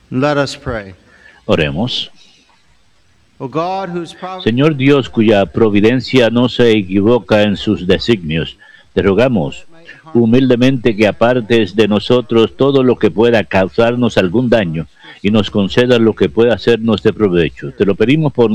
Let us pray. Oremos. O God, whose providence Señor Dios, cuya providencia no se equivoca en sus designios, te rogamos humildemente que apartes de nosotros todo lo que pueda causarnos algún daño y nos concedas lo que pueda hacernos de provecho. Te lo pedimos por